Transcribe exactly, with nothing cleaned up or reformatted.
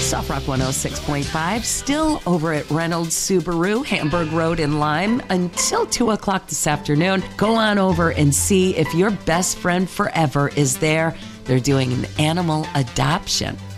Soft Rock one oh six point five, still over at Reynolds Subaru, Hamburg Road in Lyme, until two o'clock this afternoon. Go on over and see if your best friend forever is there. They're doing an animal adoption.